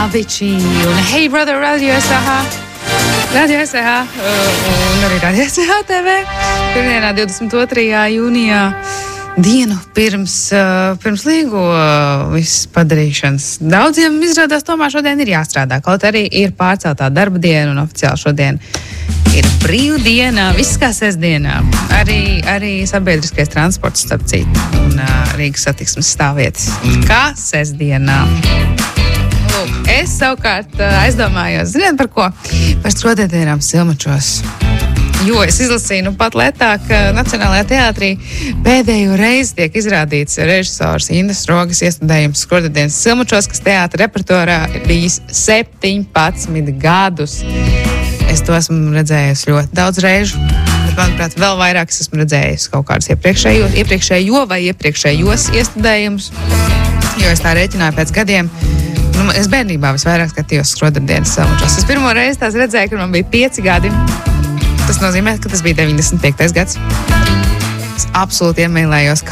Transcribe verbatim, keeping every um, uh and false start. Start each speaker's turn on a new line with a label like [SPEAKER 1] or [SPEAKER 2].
[SPEAKER 1] Avicii un Hey Brother Radio S H. Radio S H un arī Radio S H T V. Pirmdienā divdesmit otrajā jūnijā. Dienu pirms, pirms līgo viss padarīšanas. Daudziem izrādās tomēr šodien ir jāstrādā, kaut arī ir pārceltā darba diena un oficiāli šodien ir brīvdiena, viss kā sestdienā. Arī, arī sabiedriskais transports, starp citu, un uh, Rīgas satiksmes stāvvietas. Kā sestdienā. Lūk, es savukārt uh, aizdomājos, ziniet par ko? Par skrodētierām Silmačos. Jo es izlasīju nu pat lētāk, ka Nacionālajā teātrī pēdējo reizi tiek izrādīts režisors Indas Rogas iestudējums Skrodētienes Silmačos, kas teātra repertuārā ir bijis septiņpadsmit gadus. Es to esmu redzējusi ļoti daudz reižu, bet, manuprāt, vēl vairāk es esmu redzējusi kaut kādus iepriekšējo, iepriekšējo vai iepriekšējos iestudējumus, jo es tā rēķināju pēc gadiem. Nu, es bērnībā visvairāk skatījos Skrodētienes Silmačos. Es pirmo reizi tās redzēju, kad man bija pieci gadi. Tas nozīmē, ka tas bija deviņdesmit piektais gads. Es absolūti iemīlējos